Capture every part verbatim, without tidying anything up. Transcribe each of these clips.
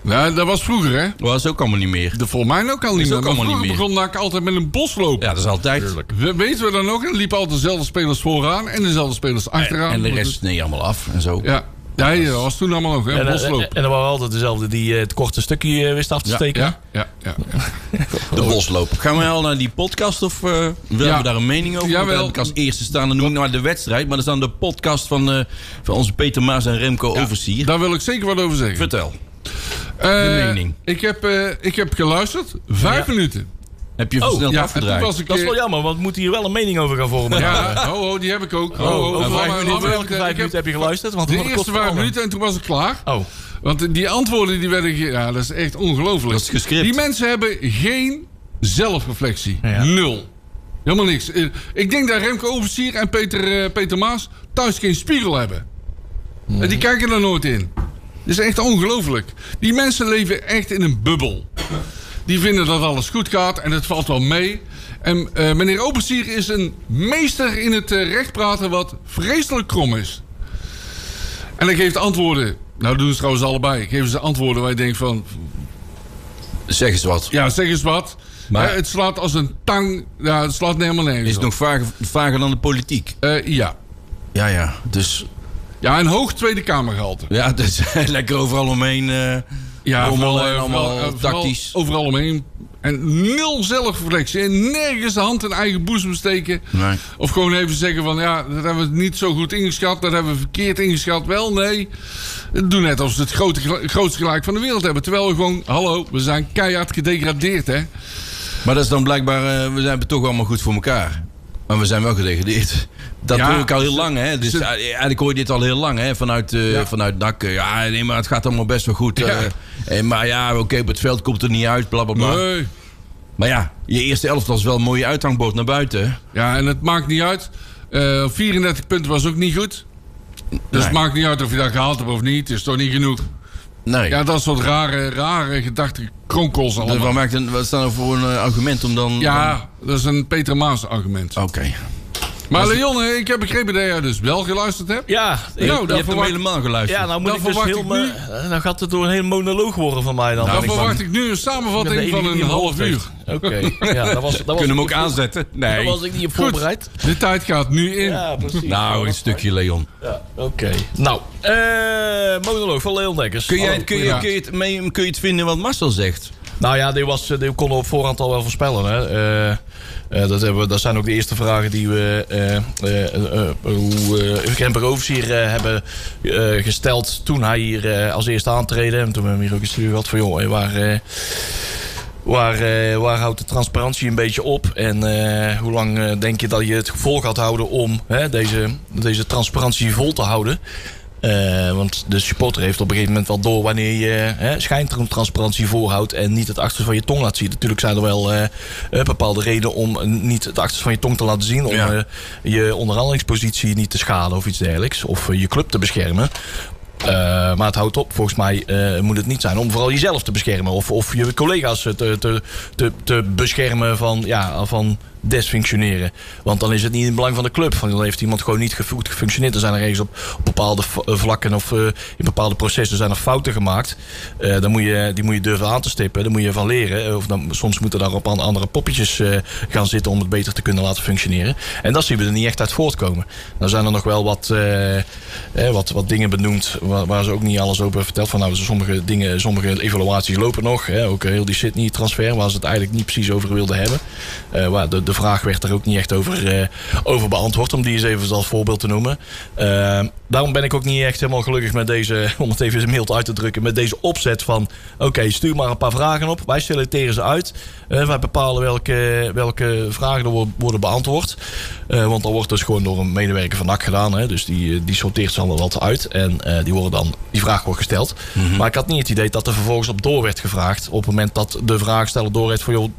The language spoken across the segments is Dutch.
Nou, dat was vroeger, hè? Dat was ook allemaal niet meer. De, volgens mij ook al niet Is meer. ook Maar allemaal vroeger niet meer. begon ik altijd met een bosloop. Ja, dat is altijd. We, weten we dan ook? En er liepen altijd dezelfde spelers vooraan en dezelfde spelers achteraan. En de rest nee, allemaal af en zo. Ja. Ja, ja, dat was toen allemaal ook, hè? En, Bosloop. en, en er waren altijd dezelfde die uh, het korte stukje uh, wist af te Ja, steken. ja, ja, ja, ja. De bosloop. Gaan we al naar die podcast of uh, willen Ja. we daar een mening over? Jawel. Dat heb ik als eerste staan. Dan noem ik nou de wedstrijd. Maar dat is dan de podcast van, uh, van onze Peter Maas en Remco Ja, Oversier. daar wil ik zeker wat over zeggen. Vertel. Uh, mening. Ik heb, uh, ik heb geluisterd. Vijf Ja. minuten. Heb je Oh, versneld Ja, en afgedraaid? toen was ik... Dat is wel uh, jammer, want we moeten hier wel een mening over gaan vormen. Ja, ho, ho, die heb ik ook. Ho, ho, Oh, over laat vijf maar- minuten, laat maar welke even- vijf ik minuten heb je geluisterd? Want De dat eerste kost vijf allemaal. minuten en toen was ik klaar. Oh, Want die antwoorden die werden... ge- Ja, dat is echt ongelooflijk. Dat is gescript. Die mensen hebben geen zelfreflectie. Ja. Nul. Helemaal niks. Uh, Ik denk dat Remco Oversier en Peter, uh, Peter Maas thuis geen spiegel hebben. Mm. En die kijken er nooit in. Dat is echt ongelooflijk. Die mensen leven echt in een bubbel. Die vinden dat alles goed gaat en het valt wel mee. En uh, meneer Oversier is een meester in het uh, recht praten wat vreselijk krom is. En hij geeft antwoorden. Nou, dat doen ze trouwens allebei. Geven ze antwoorden waar je denkt van... Zeg eens wat. Ja, zeg eens wat. Maar- Hè, het slaat als een tang. Ja, het slaat helemaal nergens Is het op. nog vager, vager dan de politiek? Uh, ja. Ja, ja. Dus Ja, een hoog Tweede Kamergehalte. ja, dus lekker overal omheen. Uh, Ja, rommelen vooral, en eh, allemaal vooral, eh, vooral tactisch. overal omheen. En nul zelfreflectie. En nergens de hand in eigen boezem steken. Nee. Of gewoon even zeggen van... Ja, dat hebben we niet zo goed ingeschat. Dat hebben we verkeerd ingeschat. Wel, nee. Doe net alsof ze het grote, grootste gelijk van de wereld hebben. Terwijl we gewoon... Hallo, we zijn keihard gedegradeerd, hè. Maar dat is dan blijkbaar, uh, we zijn toch allemaal goed voor elkaar. Maar we zijn wel gedegradeerd. Dat Ja, hoor ik al heel lang, hè. Dus het- uh, eigenlijk hoor je dit al heel lang, hè. Vanuit, uh, Ja. vanuit N A C. Uh, ja, nee, maar het gaat allemaal best wel goed. Uh, Ja. eh, maar ja, oké, okay, op het veld komt er niet uit, bla, bla, bla. Nee. Maar ja, je eerste elftal is wel een mooie uithangbord naar buiten, hè. Ja, en het maakt niet uit. Uh, vierendertig punten was ook niet goed. Dus Nee. het maakt niet uit of je dat gehaald hebt of niet. Het is toch niet genoeg. Nee. Ja, dat soort rare, rare gedachten, kronkels Dus allemaal. wat, maakt een, wat is dat nou voor een uh, argument om dan... Ja, dat is een Peter Maas argument. dan- Oké. Maar Leon, eh, ik heb begrepen dat jij dus wel geluisterd hebt. ja. Nou, Je dan hebt hem verwacht, helemaal geluisterd. Ja, nou moet Dan ik dus verwacht heel... ik me- eh, Dan gaat het door een hele monoloog worden van mij dan. dan Nou, ik verwacht ben- ik nu een ik ben samenvatting de van enige die een hem half gehoord uur. heeft. Oké, ja, dat was, dat was Kunnen hem ik ook niet- aanzetten? Daar Nee. was ik niet op Goed, voorbereid. de tijd gaat nu in. Ja, precies. Nou, een stukje, Leon. Ja, oké. Nou, eh monoloog van Leon Dekkers. Kun, jij, Hallo. kun, je, Ja. kun, je het, mee- kun je het vinden wat Marcel zegt? Nou ja, die, was, die konden we op voorhand al wel voorspellen. Hè. Eh, eh, dat, hebben we, dat zijn ook de eerste vragen die we eh, eh, eh, hoe uh, Remco Oversier uh, hebben uh, gesteld toen hij hier uh, als eerste aantreden. En toen hebben we hem hier ook een stuur gehad van joh, waar... Uh, Waar, uh, waar houdt de transparantie een beetje op? En uh, hoe lang uh, denk je dat je het vol gaat houden om hè, deze, deze transparantie vol te houden? Uh, want de supporter heeft op een gegeven moment wel door wanneer je uh, schijntransparantie voorhoudt en niet het achterste van je tong laat zien. Natuurlijk zijn er wel uh, uh, bepaalde redenen om niet het achterste van je tong te laten zien. Om Ja. uh, je onderhandelingspositie niet te schaden of iets dergelijks. Of uh, je club te beschermen. Uh, maar het houdt op, volgens mij uh, moet het niet zijn om vooral jezelf te beschermen. Of, of je collega's te, te, te, te beschermen van, ja, van desfunctioneren. Want dan is het niet in het belang van de club. Dan heeft iemand gewoon niet goed gefunctioneerd. Er zijn er ergens op, op bepaalde vlakken of uh, in bepaalde processen zijn er fouten gemaakt. Uh, dan moet je, die moet je durven aan te stippen. Daar moet je van leren. Of dan, soms moeten daar op andere poppetjes uh, gaan zitten om het beter te kunnen laten functioneren. En dat zien we er niet echt uit voortkomen. Dan zijn er nog wel wat, uh, eh, wat, wat dingen benoemd waar, waar ze ook niet alles over hebben verteld. Van, nou, sommige dingen, sommige evaluaties lopen nog. Hè. Ook heel die Sydney-transfer waar ze het eigenlijk niet precies over wilden hebben. Uh, waar de, de vraag werd er ook niet echt over, uh, over beantwoord. Om die eens even als voorbeeld te noemen. Uh, daarom ben ik ook niet echt helemaal gelukkig met deze, om het even mild uit te drukken, met deze opzet van oké, okay, stuur maar een paar vragen op. Wij selecteren ze uit. Uh, wij bepalen welke, welke vragen er worden beantwoord. Uh, want dat wordt dus gewoon door een medewerker van N A C gedaan. Hè. Dus die, die sorteert ze allemaal wat uit. En uh, die, worden dan, die vraag wordt gesteld. Mm-hmm. Maar ik had niet het idee dat er vervolgens op door werd gevraagd. Op het moment dat de vraagsteller door heeft van joh,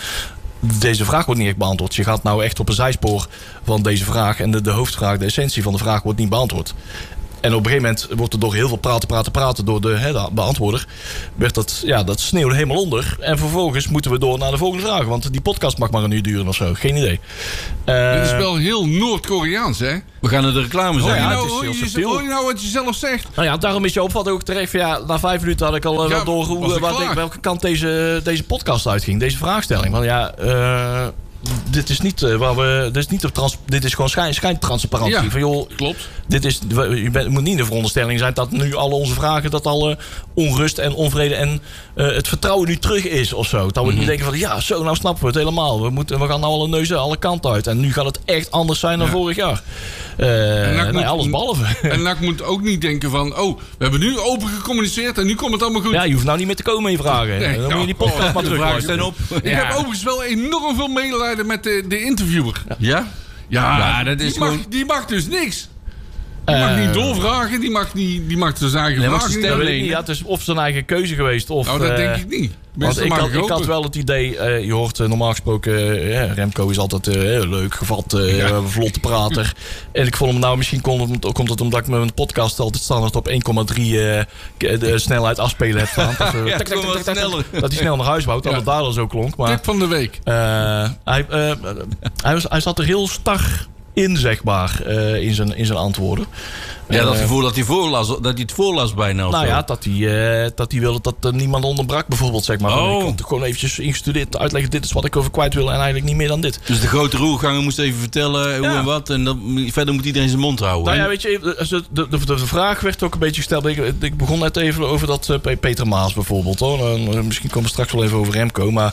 deze vraag wordt niet echt beantwoord. Je gaat nou echt op een zijspoor van deze vraag. En de, de hoofdvraag, de essentie van de vraag wordt niet beantwoord. En op een gegeven moment wordt er door heel veel praten, praten, praten... door de, hè, de beantwoorder... werd dat, ja, dat sneeuwde helemaal onder. En vervolgens moeten we door naar de volgende vraag. Want die podcast mag maar een uur duren of zo. Geen idee. Uh, Dit is wel heel Noord-Koreaans, hè? We gaan naar de reclame Hoor je, zijn. ja, nou, het is hoor, heel je, subtiel. hoor je nou wat je zelf zegt? Nou ja, daarom is je opvatting ook terecht. Van, ja, na vijf minuten had ik al uh, Ja, wel door was hoe, ik wat klaar. ik, welke kant deze, deze podcast uitging. Deze vraagstelling. Want ja... Uh, dit is niet uh, waar we. Dit is niet op trans. Dit is gewoon schijn, schijntransparantie. Ja, van, joh, klopt. Dit is. Je bent, moet niet in de veronderstelling zijn dat nu al onze vragen. dat alle onrust en onvrede. en uh, het vertrouwen nu terug is of zo. Dat we Mm-hmm. niet denken van. Ja, zo, nou snappen we het helemaal. We, moeten, we gaan nou alle neuzen alle kanten uit. En nu gaat het echt anders zijn dan Ja. vorig jaar. Uh, nou, moet- ja, alles behalve. En N A C moet ook niet denken van... oh, we hebben nu open gecommuniceerd en nu komt het allemaal goed. Ja, je hoeft nou niet meer te komen in je vragen. Nee, Dan moet je die nou, podcast maar De vragen terug. staan op. Ik heb overigens wel enorm veel medelijden met de, de interviewer. Ja? Ja, Ja, dat is die, mag, gewoon- die mag dus niks. Die mag Uh, niet doorvragen, die mag, niet, die mag zijn eigen Nee, mag vragen ze niet Dat stellen. weet ik niet. Ja, het is of zijn eigen keuze geweest. Of, Nou, dat uh, denk ik niet. Want Tenminste, ik mag had, ik hopen. had wel het idee, uh, je hoort uh, normaal gesproken, uh, ja, Remco is altijd uh, leuk, gevat, uh, Ja. vlotte prater. En ik vond hem nou, misschien kon het, komt het omdat ik met mijn podcast altijd standaard op één komma drie uh, de snelheid afspelen heb staan. Dat, uh, Ja, tak, tak, gewoon tak, wat tak, tak, sneller. dat hij snel naar huis wou, dat Ja. het daardoor zo klonk. Maar Tip van de week. uh, hij, uh, hij, was, hij zat er heel star in, zeg maar, uh, in, zijn, in zijn antwoorden. Ja, dat Uh, gevoel dat hij, voorlas, dat hij het voorlas bijna. of Nou zo. ja, dat hij, uh, dat hij wilde dat er niemand onderbrak, bijvoorbeeld, zeg maar. Oh. Ik kon gewoon eventjes ingestudeerd uitleggen, dit is wat ik over kwijt wil en eigenlijk niet meer dan dit. Dus de grote roerganger moest even vertellen hoe Ja. en wat. En dan, verder moet iedereen zijn mond houden. Nou hè? ja, weet je, de, de, de, de vraag werd ook een beetje gesteld. Ik, ik begon net even over dat uh, Peter Maas bijvoorbeeld. Hoor. Uh, misschien komen we straks wel even over Remco. Maar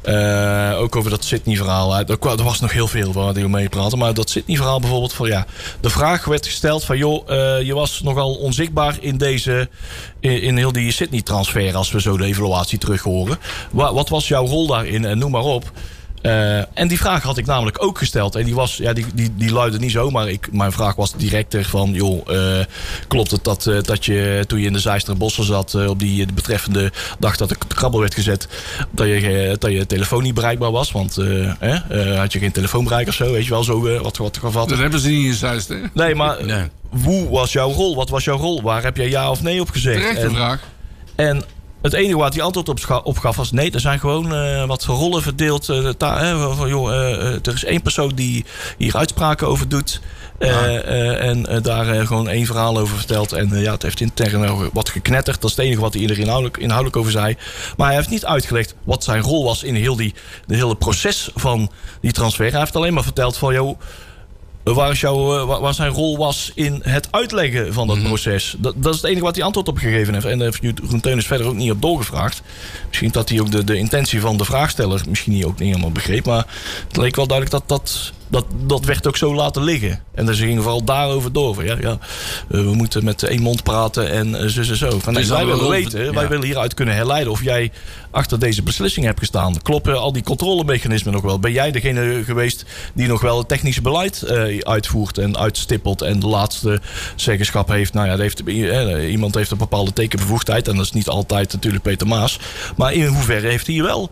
uh, ook over dat Sydney-verhaal. Er, er was nog heel veel waar we mee praten. Maar dat Sydney-verhaal bijvoorbeeld. Van, ja, de vraag werd gesteld van... joh, uh, je was nogal onzichtbaar in deze... In, in heel die Sydney-transfer... als we zo de evaluatie terug horen. Wat, wat was jouw rol daarin? En noem maar op. Uh, en die vraag had ik namelijk ook gesteld. En die, was, ja, die, die, die luidde niet zo, maar ik, mijn vraag was directer van... joh, uh, klopt het dat, uh, dat je toen je in de Zijsterbossen zat... Uh, op die uh, betreffende dag dat de krabbel werd gezet... dat je, uh, dat je telefoon niet bereikbaar was? Want uh, eh, uh, had je geen telefoonbereik of zo, weet je wel, zo uh, wat, wat gevat. Dat hebben ze niet in Zeist, hè? Nee, maar Nee. hoe was jouw rol? Wat was jouw rol? Waar heb jij ja of nee op gezegd? Terechte En- vraag. en het enige wat hij antwoord op, scha- op gaf was... nee, er zijn gewoon uh, wat rollen verdeeld. Uh, ta- hè, van, joh, uh, uh, er is één persoon die hier uitspraken over doet... Uh, uh, en uh, daar uh, gewoon één verhaal over vertelt. En uh, ja, het heeft intern nog wat geknetterd. Dat is het enige wat hij er inhoudelijk, inhoudelijk over zei. Maar hij heeft niet uitgelegd wat zijn rol was... in heel die, de hele proces van die transfer. Hij heeft alleen maar verteld van... joh, Waar, is jouw, uh, waar zijn rol was in het uitleggen van dat mm-hmm. proces. Dat, dat is het enige wat hij antwoord op gegeven heeft. En daar heeft Jeroen Teunis verder ook niet op doorgevraagd. Misschien dat hij ook de, de intentie van de vraagsteller misschien niet, ook niet helemaal begreep. Maar het leek wel duidelijk dat dat, dat dat werd ook zo laten liggen. En dus ging vooral daarover door. Van, ja, ja, we moeten met één mond praten en uh, zo en zo. Van, nee, wij willen weten, ja. wij willen hieruit kunnen herleiden of jij achter deze beslissing hebt gestaan. Kloppen al die controlemechanismen nog wel? Ben jij degene geweest die nog wel het technische beleid uh, uitvoert en uitstippelt en de laatste zeggenschap heeft? Nou ja, heeft, uh, iemand heeft een bepaalde tekenbevoegdheid en dat is niet altijd natuurlijk Peter Maas. Maar in hoeverre heeft hij wel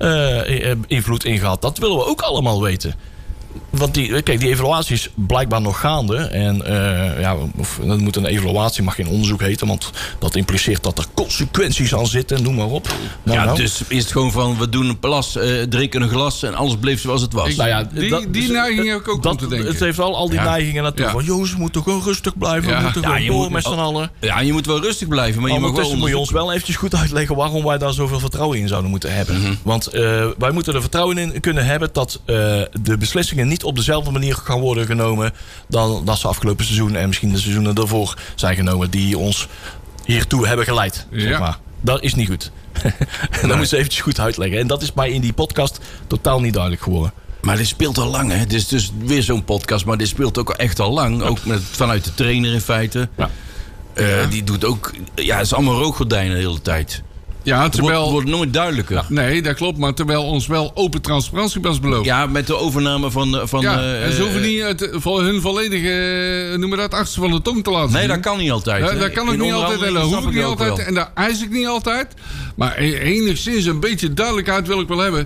uh, invloed in gehad? Dat willen we ook allemaal weten. Want die, kijk, die evaluatie is blijkbaar nog gaande. En uh, ja, of, dat moet een evaluatie, mag geen onderzoek heten. Want dat impliceert dat er consequenties aan zitten. Noem maar op. Nou, ja, nou. dus is het gewoon van, we doen een plas, uh, drinken een glas en alles bleef zoals het was. Ik, Nou ja, die dat, die dus, neiging heb ik ook dat, om te denken. Het heeft wel al die Ja. neigingen naartoe. Ja. Van, jongens, we moeten gewoon rustig blijven. Ja. We moeten Ja, gewoon je door moet- met z'n allen. Ja, je moet wel rustig blijven, maar je mag wel Ondertussen moet je ons onderzoeken. wel eventjes goed uitleggen waarom wij daar zoveel vertrouwen in zouden moeten hebben. Mhm. Want uh, wij moeten er vertrouwen in kunnen hebben dat uh, de beslissingen niet op dezelfde manier gaan worden genomen dan dat ze afgelopen seizoen en misschien de seizoenen daarvoor zijn genomen die ons hiertoe hebben geleid. Zeg Ja. maar. Dat is niet goed. En dat moet je eventjes goed uitleggen. En dat is mij in die podcast totaal niet duidelijk geworden. Maar dit speelt al lang, hè. Dit is dus weer zo'n podcast, maar dit speelt ook echt al lang. Ook met, vanuit de trainer in feite. Ja. Uh, Ja. Die doet ook... Ja, het is allemaal rookgordijnen de hele tijd. Ja, Het terwijl... wordt, wordt nooit duidelijker. Nee, dat klopt. Maar terwijl ons wel open transparantie was beloofd. Ja, met de overname van... van Ja, uh, en ze hoeven niet het, voor hun volledige, noem maar dat, achtste van de tong te laten Nee, zien. dat kan niet altijd. Ja, hè. dat kan ik In niet altijd en dat onderhandelingen hoef ik snap niet ook altijd wel. en dat eis ik niet altijd. Maar e- enigszins een beetje duidelijkheid wil ik wel hebben.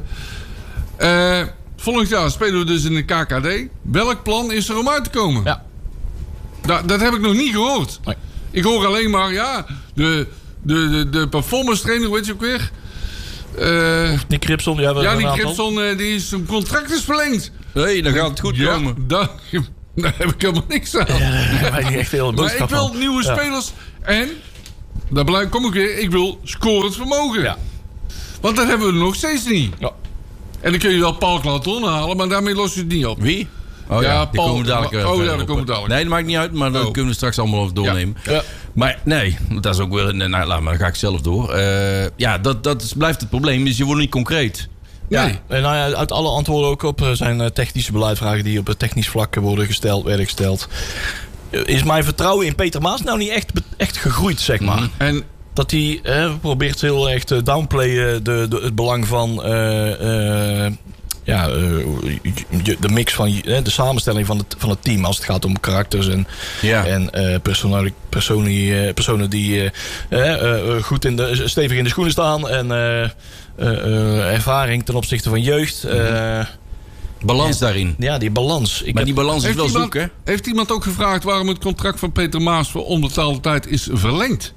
Uh, volgend jaar spelen we dus in de K K D. Welk plan is er om uit te komen? Ja. Dat, dat heb ik nog niet gehoord. Nee. Ik hoor alleen maar, ja, de, de, de, de performance trainer, weet je ook weer? Uh, Nick Cripson, ja, ja die Cripson, uh, die is, zijn contract is verlengd. Nee, dan gaat het goed ja, komen. Daar, daar heb ik helemaal niks aan. Ja, daar heb ik niet echt veel maar ik wil van. nieuwe ja. spelers en, daar blijf, kom ik weer, ik wil scorend vermogen. Ja. Want dat hebben we nog steeds niet. Ja. En dan kun je wel Paul Claton halen, maar daarmee los je het niet op. Wie? Oh ja, Ja, die Paul- komen we dadelijk oh, verder ja, daar op. komen we dadelijk. Nee, dat maakt niet uit, maar dat Oh. kunnen we straks allemaal over doornemen. Ja. Maar nee, dat is ook weer... Nou, laat maar, dan ga ik zelf door. Uh, ja, dat, dat is, blijft het probleem, dus je wordt niet concreet. Ja, Nee. en nou ja, uit alle antwoorden ook op zijn uh, technische beleidvragen die op het technisch vlak worden gesteld, werden gesteld. Uh, is mijn vertrouwen in Peter Maas nou niet echt, be- echt gegroeid, zeg maar. Mhm. En Dat hij eh, probeert heel erg te downplayen de, de, het belang van uh, uh, ja, uh, de mix van uh, de samenstelling van het, van het team als het gaat om karakters en, Ja. en uh, personen, personen, uh, personen die uh, uh, uh, goed in de, stevig in de schoenen staan en uh, uh, uh, ervaring ten opzichte van jeugd. Uh, Balans daarin. ja, die balans. Ik Maar heb- die balans is heeft wel iemand, zoeken. heeft iemand ook gevraagd waarom het contract van Peter Maas voor onbetaalde tijd is verlengd?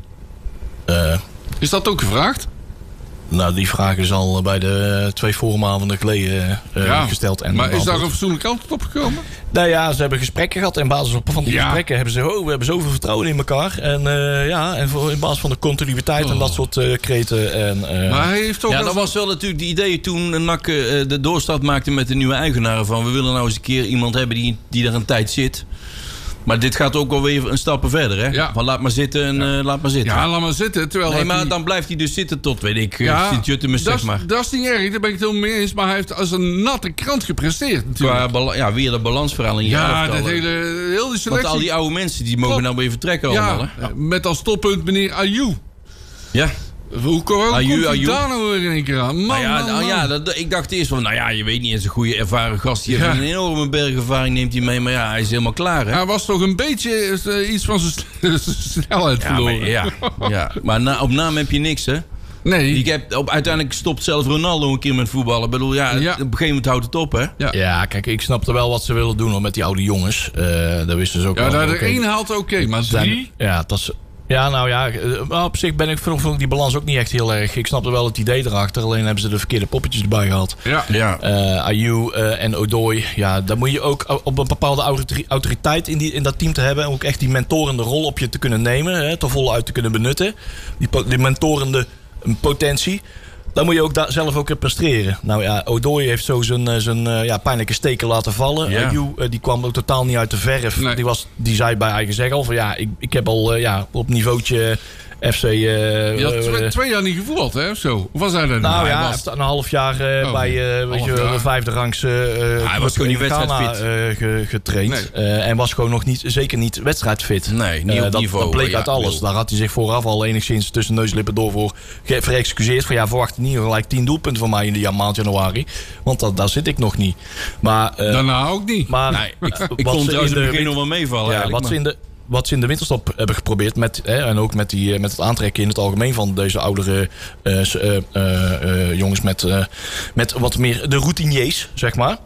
uh, Is dat ook gevraagd? nou, die vraag is al bij de twee forumavonden geleden uh, gesteld. En maar is daar beantwoord. een fatsoenlijk antwoord op gekomen? Nou ja, ze hebben gesprekken gehad. En op basis van die Ja. gesprekken hebben ze... Oh, we hebben zoveel vertrouwen in elkaar. En uh, ja, en voor, in basis van de continuïteit Oh. en dat soort uh, kreten. En, uh, Maar hij heeft ook Ja, als- dat was wel natuurlijk de idee toen N A C uh, de doorstart maakte met de nieuwe eigenaren. Van we willen nou eens een keer iemand hebben die, die daar een tijd zit. Maar dit gaat ook alweer een stap verder, hè? Ja. Van laat maar zitten en uh, laat maar zitten. Ja, laat maar zitten. Terwijl nee, dat maar die- dan blijft hij dus zitten tot, weet ik, uh, ja, Sint-Juttemus, dat zeg is- maar. Dat is niet erg, daar ben ik het helemaal mee eens. Maar hij heeft als een natte krant gepresteerd natuurlijk. Qua bala- ja, weer dat balansverhaal in je Ja, elftal, dat hè. hele, heel die Want selectie. al die oude mensen die mogen Klopt. nou weer vertrekken allemaal, ja, hè? met als toppunt meneer Ayew. Ja. Hoe kom hoe Ayew, komt hij Ayew. daar nou weer in één keer aan? Man, Nou ja, man, nou man. ja dat, ik dacht eerst van, nou ja, je weet niet eens een goede ervaren gast. Die heeft Ja. een enorme bergervaring, neemt hij mee. Maar ja, hij is helemaal klaar, hè? Hij was toch een beetje uh, iets van zijn zijn snelheid Ja, verloren. maar, ja, ja. maar na, op naam heb je niks, hè? Nee. Je hebt, op, uiteindelijk stopt zelf Ronaldo een keer met voetballen. Ik bedoel, ja, Ja. op een gegeven moment houdt het op, hè? Ja. ja, kijk, ik snapte wel wat ze willen doen hoor, met die oude jongens. Uh, dat wisten ze ook Ja, wel. daar de Oké. één haalt oké, maar Zijn- drie... Ja, dat is... Ja, nou ja, uh, op zich ben ik, vond ik die balans ook niet echt heel erg. Ik snapte wel het idee erachter, alleen hebben ze de verkeerde poppetjes erbij gehad. Ja. Ja. Uh, Ayew uh, en Odoi, ja, daar moet je ook op een bepaalde autori- autoriteit in, die, in dat team te hebben. En ook echt die mentorende rol op je te kunnen nemen, hè, te volle uit te kunnen benutten. Die, po- die mentorende potentie. Dan moet je ook daar zelf ook presteren. Nou ja, Odoi heeft zo zijn, uh, zijn uh, ja, pijnlijke steken laten vallen. Ja. Ayew, uh, die kwam ook totaal niet uit de verf. Nee. Die, was, die zei bij eigen zeg al van ja, ik, ik heb al uh, ja, op niveautje F C... Uh, Je had uh, twee, twee jaar niet gevoetbald, hè? Of zo? Of was hij dat? nou niet? ja, Hij hij was- heeft een half jaar uh, Oh, bij uh, half weet je, jaar. de vijfde rangs uh, hij was gewoon niet wedstrijdfit. uh, ge, getraind. Nee. Uh, en was gewoon nog niet, zeker niet wedstrijdfit. Nee, niet Uh, op dat, niveau. dat bleek Ja, uit alles. wil. Daar had hij zich vooraf al enigszins tussen neus en lippen door voor ge- verexcuseerd. Van ja, verwacht niet gelijk tien doelpunten van mij in de ja- maand januari. Want dat, daar zit ik nog niet. Maar, uh, Daarna ook niet. maar Nee, ik, ik wat vond ze trouwens in in het de begin nog wel meevallen. ja, eigenlijk, wat, ze maar- in de, wat ze in de winterstop hebben geprobeerd met, hè, en ook met, die, met het aantrekken in het algemeen van deze oudere uh, s- uh, uh, uh, jongens met, uh, met wat meer de routiniers, zeg maar.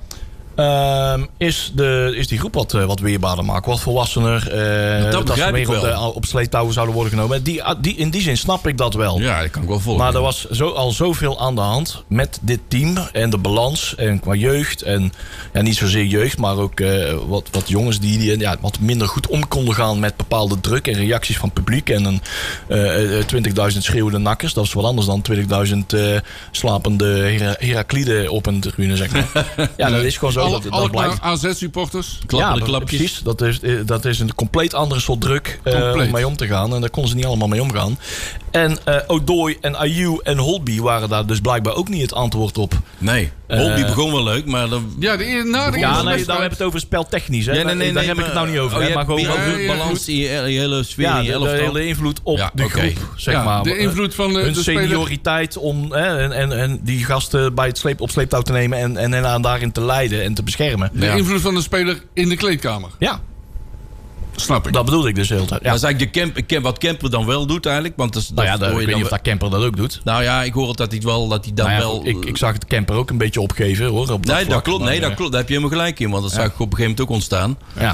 Uh, is, de, is die groep wat, uh, wat weerbaarder maken, wat volwassener. Uh, Dat dat ze begrijp ik meer op, de, wel. op sleeptouwen zouden worden genomen. Die, die, in die zin snap ik dat wel. Ja, dat kan ik wel volgen. Maar er was zo, al zoveel aan de hand met dit team en de balans en qua jeugd. En ja, niet zozeer jeugd, maar ook uh, wat, wat jongens die, die ja, wat minder goed om konden gaan met bepaalde druk en reacties van het publiek. En een uh, twintigduizend schreeuwende nakkers. Dat is wat anders dan twintigduizend uh, slapende Hera- Herakliden op een tribune, zeg maar. Ja, dat is gewoon zo. Alle, Dat, dat alle blijft. A Z-supporters. Klappende Ja, klapjes. precies. Dat is, eh, dat is een compleet andere soort druk eh, Compleet. om mee om te gaan. En daar konden ze niet allemaal mee omgaan. En uh, Odoi en Ayew en Holtby waren daar dus blijkbaar ook niet het antwoord op. Nee, Holtby begon wel leuk, maar dan... Ja, de, eer- na de Ja, eerste nee, wedstrijd- nou heb het over speltechnisch. Hè? Ja, nee, nee, daar nee, heb ik het nou niet over. Oh, hè, je maar hebt gewoon meer over ja, over ja, balans in je, je hele sfeer ja, in de, je de elftal. hele invloed op Ja, de oké. groep. Zeg ja, maar. de invloed van de, Hun de speler. senioriteit om hè, en, en, en die gasten bij het sleep, op sleeptouw te nemen en, en hen aan daarin te leiden en te beschermen. De Ja. invloed van de speler in de kleedkamer. Ja, Snap ik. dat bedoelde ik dus de hele tijd. Ja. Dat is eigenlijk de camp, camp- wat Kemper dan wel doet eigenlijk. Want dat, is- Nou ja, dat dat, hoor ik je weet niet dan of dat Kemper dat ook doet. wel- Nou ja, ik hoor het dat hij wel dat hij dan Nou ja, wel. ik, ik zag het Kemper ook een beetje opgeven hoor. Op dat nee, dat vlak, klopt. maar, Nee, dat eh, klopt. Daar heb je helemaal gelijk in. Want dat zag ik op een gegeven moment ook ontstaan. Ja.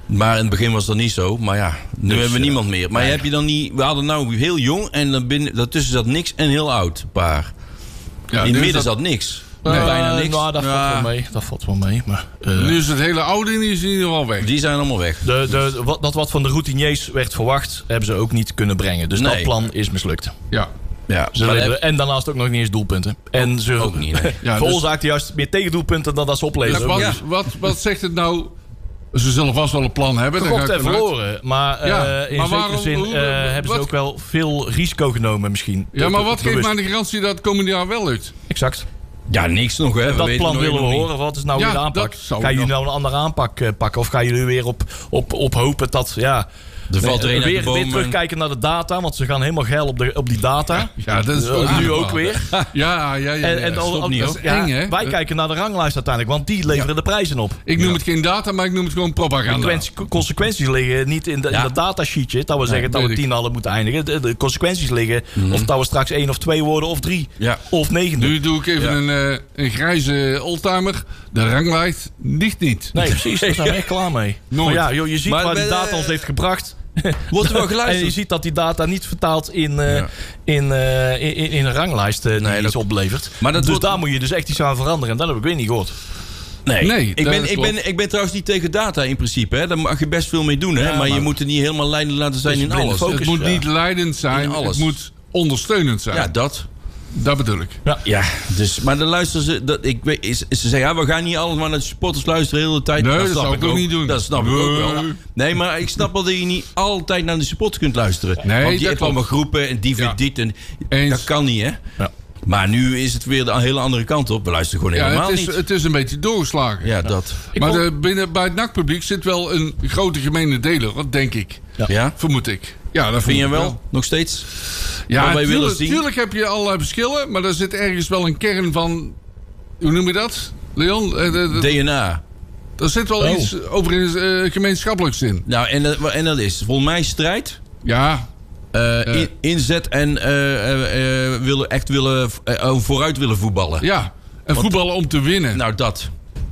Maar in het begin was dat niet zo. Maar ja, nu Dus, hebben we uh, niemand meer. Maar nee. heb je dan niet... We hadden nou heel jong en dan binnen, daartussen zat niks en heel oud paar. Ja, in nu het is midden dat- zat niks. Nee, Bijna niks. Nou, dat Ja, valt wel mee. Dat valt wel mee. Maar, uh, Nu is het hele oude die is in ieder geval weg. Die zijn allemaal weg. de, de, wat, dat wat van de routiniers werd verwacht, hebben ze ook niet kunnen brengen. Dus Nee. dat plan is mislukt. Ja. Ja, Ze maar leveren- heb- en daarnaast ook nog niet eens doelpunten. En ze ook niet, nee. Ja, veroorzaakten juist meer tegendoelpunten dan dat ze Dus opleveren. wat, Ja. wat, wat zegt het nou? Ze zullen vast wel een plan hebben. daar Gekocht ga ik en vanuit. verloren. Maar uh, Ja, in maar zekere waarom- zin hoe- uh, hebben ze wat- ook wel veel risico genomen misschien. Ja, maar wat geeft Bewust. mij de garantie dat het komende jaar wel lukt? Exact. Ja, niks nog, hè. We Dat weten plan nog willen we nog niet. horen. Wat is nou Ja, weer de aanpak? dat zou Gaan ik jullie nog- nou een andere aanpak uh, pakken? Of gaan jullie weer op, op, op hopen dat... Ja, Er valt er nee, een uit weer, de weer boom. terugkijken naar de data. Want ze gaan helemaal geil op, de, op die data. Ja, dat is Uh, nu aardig ook wel. weer. Ja, ja, ja. ja, En, en dan- stop niet, ja, hoor. Dat is eng, hè? Wij kijken naar de ranglijst uiteindelijk. Want die leveren de prijzen op. Ik noem het geen data, maar ik noem het gewoon propaganda. Consequenties, consequenties liggen niet in, de, Ja. in dat datasheetje. Dat we zeggen dat we weet ik. tien hadden moeten eindigen. De, de consequenties liggen. Of dat we straks één of twee worden of drie. Ja. Of negende. Nu doe ik even Ja. een, eh, een grijze oldtimer. De ranglijst ligt niet. Nee, precies. Daar zijn we echt klaar mee. Nooit. Maar ja, joh, je ziet Maar waar die bij de- data ons heeft gebracht. Wordt er wel En je geluisterd? ziet dat die data niet vertaalt in, eh, Ja. in, eh, in, in, in een ranglijst eh, die Nee, iets dat- oplevert. Maar dat dus wordt- daar moet je dus echt iets aan veranderen. En dat heb ik weer niet gehoord. Nee, Nee, ik, dat ben, ik, klopt. ben, ik ben trouwens niet tegen data in principe. Hè. Daar mag je best veel mee doen. Hè. Ja, maar, je maar- moet er niet helemaal leidend laten zijn Dus in blinde alles. focus. Het moet ja. niet leidend zijn, In alles. het moet ondersteunend zijn. Ja, dat. Dat bedoel ik. Ja, dus, maar dan luisteren ze... Dat, ik weet, is- ze zeggen, ja, we gaan niet allemaal naar de supporters luisteren de hele tijd. Nee, dat snap zou ik ook niet doen. Dat snap ik ook wel. Nee. Nee, maar ik snap wel dat je niet altijd naar de supporters kunt luisteren. Nee, Want je dat hebt allemaal klopt. groepen en die vindt Ja. dit. En, Eens. dat kan niet, hè? Ja. Maar nu is het weer de hele andere kant op. We luisteren gewoon Ja, helemaal het is, niet. het is een beetje doorgeslagen. Ja, dat. maar vond- de, binnen, bij het N A C-publiek zit wel een grote gemene deler, dat denk ik. Ja. Ja? Vermoed ik. Ja, dat Vind je vermoed ik wel? Nog steeds? Ja, Wat wij willen tuurlijk, zien? tuurlijk heb je allerlei verschillen, maar er zit ergens wel een kern van... Hoe noem je dat, Leon? Eh, de- de- D N A. Er zit wel Oh. iets over in, uh, gemeenschappelijks in. Nou, en dat, en dat is volgens mij strijd. Ja, eh, in- inzet en eh, eh, eh, willen, echt willen, eh, vooruit willen voetballen. ja. En voetballen om te winnen. Nou, dat.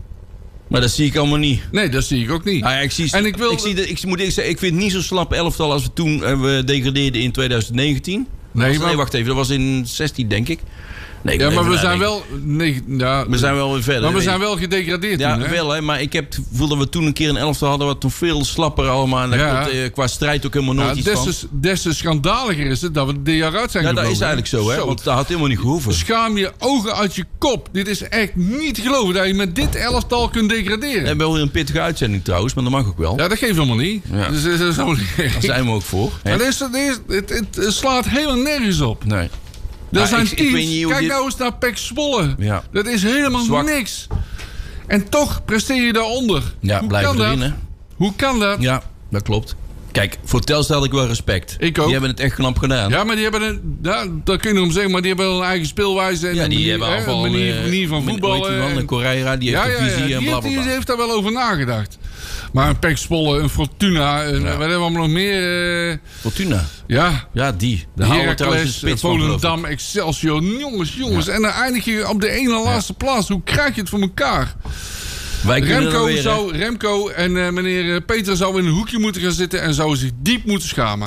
Maar dat zie ik allemaal niet. Nee, dat zie ik ook niet. Nou ja, ik, zie, En ik wil- ik, zie de, ik moet eerlijk zeggen, ik vind het niet zo slap elftal als we toen eh, we degradeerden in twintig negentien. Nee, Was- maar- nee, wacht even, dat was in zestien, denk ik. Nee, ik ja, moet maar even we zijn nadenken. wel... Nee, ja, We zijn wel weer verder. maar we Nee. zijn wel gedegradeerd Ja, toen, hè? wel hè, maar ik heb het gevoel dat we toen een keer een elftal hadden wat toen veel slapper allemaal. En daar Ja. komt eh, qua strijd ook helemaal nooit Ja, iets des, van. te, des te schandaliger is het dat we de jaar uit zijn Ja, dat gevlogen. is eigenlijk zo, hè? Want dat had helemaal niet gehoeven. Schaam je ogen uit je kop. Dit is echt niet te geloven dat je met dit elftal kunt degraderen. We hebben wel een pittige uitzending trouwens, maar dat mag ook wel. Ja, dat geeft helemaal niet. Ja. Dus, dat is helemaal niet Daar zijn we ook voor. hè? Maar dat is, dat is, het, het slaat helemaal nergens op. Nee. Er Ja, zijn ik- ik teams. weet niet hoe Kijk dit- nou eens naar P E C Zwolle. Ja. Dat is helemaal Zwak. niks. En toch presteer je daaronder. Ja, Hoe blijven kan erin, dat? hè? Hoe kan dat? Ja, dat klopt. Kijk, voor Telstar had ik wel respect. Ik ook. Die hebben het echt knap gedaan. Ja, maar die hebben een... Ja, dat kun je om zeggen, maar die hebben wel een eigen speelwijze. En Ja, een die manier, hebben hè, afval. een manier, eh, manier van men- voetballen. hoe heet die man? en- Een Correira, die heeft ja, een ja, visie ja, en die, bla heeft, bla die bla. heeft daar wel over nagedacht. Maar een P E C Zwolle, een Fortuna, een, Ja. wat hebben we allemaal nog meer? eh, Fortuna. ja, Ja, die. Daar houden we trouwens de Heracles, spits van, geloof ik. Volendam, Excelsior. Jongens, jongens. En dan eindig je op de ene laatste plaats. Hoe krijg je het voor elkaar? Wij kunnen er Remco, weer, hè. zou, Remco en eh, meneer eh, Peter zouden in een hoekje moeten gaan zitten... en zouden zich diep moeten schamen.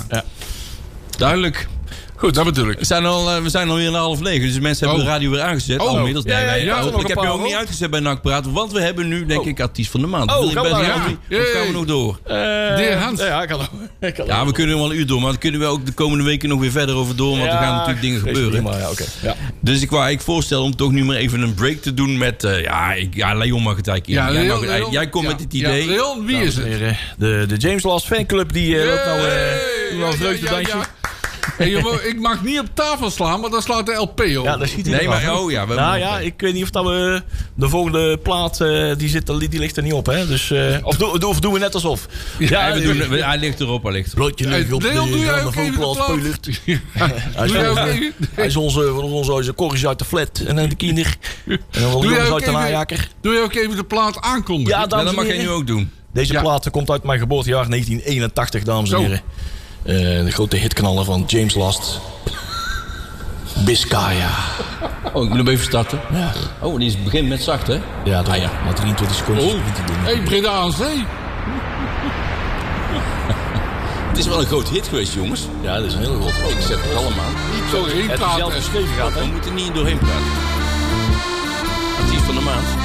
Duidelijk. Goed, dat bedoel ik. We zijn, al, eh, we zijn alweer een half negen, dus mensen hebben Oh. de radio weer aangezet. Oh. Al inmiddels. Ja, Nee, ja, wij- ja, oh, nog ik een heb je paar, ook niet hoor. uitgezet bij N A C Praat, want we hebben nu, denk Oh. ik, artiest van de maand. Oh, Wil je gaan we best nou, wel ja. doen? Of gaan we nog door? Eh, De heer Hans. Ja, ik kan ook. Ik kan Ja, ook. we kunnen wel een uur door, maar dan kunnen we ook de komende weken nog weer verder over door, want er gaan natuurlijk dingen is gebeuren. prima, ja, oké. Ja. Dus ik wou eigenlijk voorstellen om toch nu maar even een break te doen met... eh, ja, ik, ja, Leon mag het eigenlijk Ja, in. jij, Leon, mag- Leon, jij komt ja, met het idee. Ja, Leon, wie is het? Heren, De, de James Last fanclub die eh, loopt nou eh, Hey, doet nou een ja, ja, vreugdedansje. ja. Hey, jongen, ik mag niet op tafel slaan, maar dan slaat de L P op. Ja, dat schiet hij Nee, eraf, maar hè? oh ja, we Nou hebben ja, nog- ik weet niet of dat we de volgende plaat, eh, die, zit, er- die ligt er niet op, hè? Dus, eh, of, doen- of doen we net alsof? Ja, we eh, doen, we- hij ligt erop, hij ligt erop. Blotje Hey, ligt op Leon, doe de jij grande ook even de vogel als plaat? speulucht. Ja. Hij is Doe jij ook onze- even- hij is onze, onze, onze korrels uit de flat en dan de kinder. En dan wel Doe jij jongens ook uit de even- najakker. Doe je ook even de plaat aankondigen? Ja, Ja, dames dat en mag jij heren. nu ook doen. Deze Ja. plaat komt uit mijn geboortejaar negentien eenentachtig, dames en Zo. heren. Eh, de grote hitknallen van James Last. Biscaya. Oh, ik moet hem even starten. Ja, Oh, die is begint met zacht, hè? ja, toch, Ah, ja. na drieëntwintig seconden. Oh, is het niet te doen. hey, Breda aan Zee. Het is wel een groot hit geweest, jongens. Ja, dat is een hele grote. Ik zet het allemaal. Niet doorheen Het is zelf praten. geschreven gaat, We hè? moeten niet doorheen praten. Artiest van de maand.